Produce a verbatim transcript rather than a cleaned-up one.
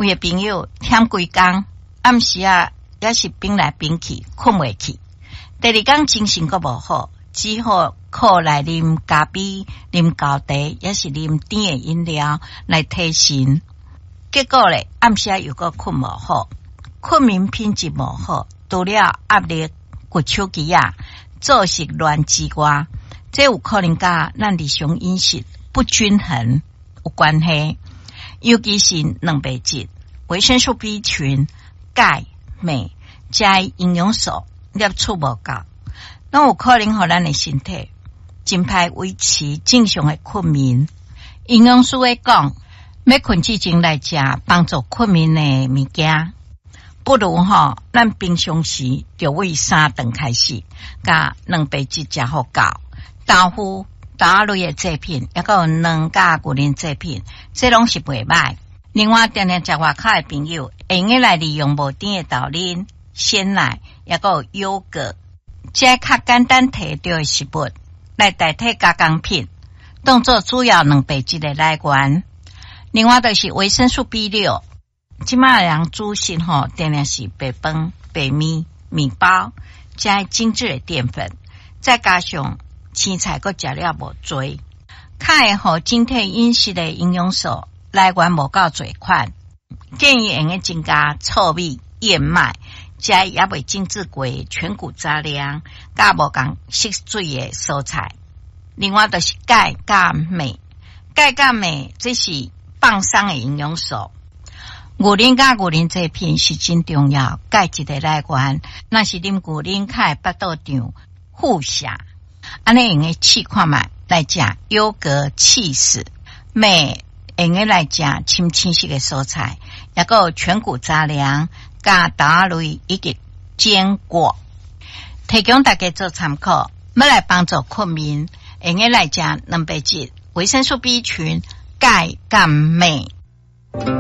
有的朋友忝规工，暗时啊也是冰来冰去，困袂去。第二天精神阁无好，只好靠来啉咖啡、啉高茶，也是啉甜的饮料来提神。结果咧，暗时又阁困无好，困眠品质无好，除了压力、骨手肌啊、作息乱之外，这有可能甲咱日常饮食不均衡有关系。尤其是蛋白质、维生素 B 群、钙、镁、加营养素摄取无够，那有可能互咱的身体真歹维持正常的困眠。营养师会讲，要困之前来食帮助困眠的物件，不如吼，咱平常时就为三顿开始，甲蛋白质食好够，豆腐、豆仔类的制品，也有卵甲牛奶制品，这拢是袂歹。另外，定定食外口的朋友，会用来利用无甜的豆奶、鲜奶，也有优格，这较简单提到的食物，来代替加工品，当作主要蛋白质的来源。另外，就是维生素 B 六，即卖人主食吼，定定是白饭、白米、面包，加精致的淀粉，再加上青菜，阁食了无多，较会予整体饮食的营养素来源无够侪款。建议用个增加糙米、燕麦，加也未精致过全谷杂粮，甲无共吸水的蔬菜。另外就是钙甲镁，钙甲镁这是放松的营养素。牛奶甲牛奶制品是真重要钙质的来源。若是啉牛奶，较会腹肚胀、腹泻。安尼用个试看卖来食优格、起司、镁用个来食深青色的蔬菜，也有全谷杂粮、甲豆仔类以及坚果，提供大家做参考。要来帮助困眠，用个来食蛋白质、维生素 B 群、钙、甲镁。